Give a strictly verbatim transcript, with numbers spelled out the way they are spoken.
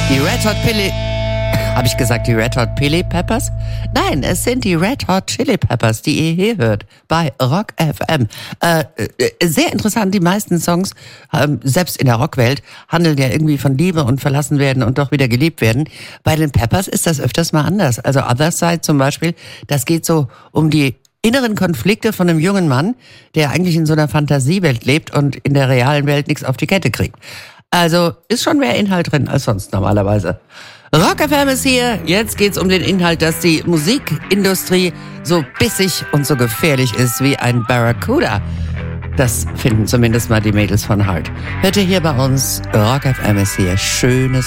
Die Red Hot Chili... Habe ich gesagt, die Red Hot Chili Peppers? Nein, es sind die Red Hot Chili Peppers, die ihr hier hört bei Rock F M. Äh, sehr interessant, die meisten Songs, ähm, selbst in der Rockwelt, handeln ja irgendwie von Liebe und verlassen werden und doch wieder geliebt werden. Bei den Peppers ist das öfters mal anders. Also Other Side zum Beispiel, das geht so um die inneren Konflikte von einem jungen Mann, der eigentlich in so einer Fantasiewelt lebt und in der realen Welt nichts auf die Kette kriegt. Also ist schon mehr Inhalt drin als sonst normalerweise. Rock F M ist hier. Jetzt geht's um den Inhalt, dass die Musikindustrie so bissig und so gefährlich ist wie ein Barracuda. Das finden zumindest mal die Mädels von Heart. Hört ihr hier bei uns, Rock F M ist hier. Schönes